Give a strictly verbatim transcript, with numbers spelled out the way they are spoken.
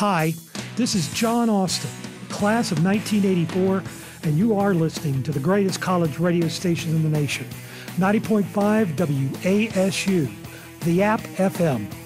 Hi, this is John Austin, class of nineteen eighty-four, and you are listening to the greatest college radio station in the nation, ninety point five W A S U, the App F M.